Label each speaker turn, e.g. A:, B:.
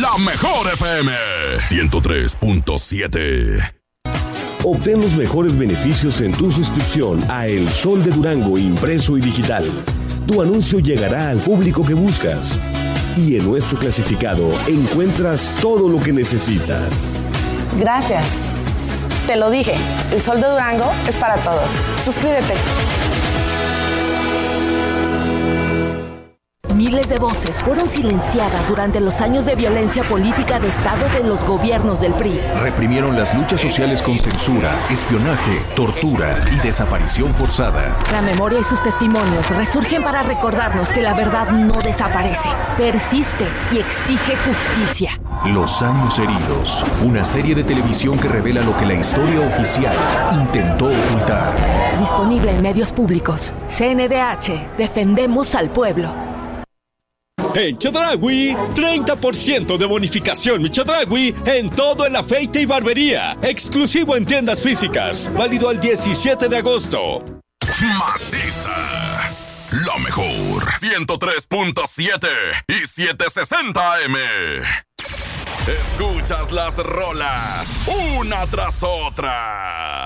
A: La mejor FM 103.7.
B: Obtén los mejores beneficios en tu suscripción a El Sol de Durango impreso y digital. Tu anuncio llegará al público que buscas. Y en nuestro clasificado encuentras todo lo que necesitas.
C: Gracias. Te lo dije, El Sol de Durango es para todos. Suscríbete.
D: Miles de voces fueron silenciadas durante los años de violencia política de Estado de los gobiernos del PRI.
E: Reprimieron las luchas sociales con censura, espionaje, tortura y desaparición forzada.
D: La memoria y sus testimonios resurgen para recordarnos que la verdad no desaparece, persiste y exige justicia.
E: Los años heridos, una serie de televisión que revela lo que la historia oficial intentó ocultar.
D: Disponible en medios públicos. CNDH, defendemos al pueblo.
F: En Chedraui, 30% de bonificación, mi Chedraui, en todo el afeite y barbería. Exclusivo en tiendas físicas. Válido al 17 de agosto.
A: Maciza. La mejor. 103.7 y 760 AM. Escuchas las rolas una tras otra.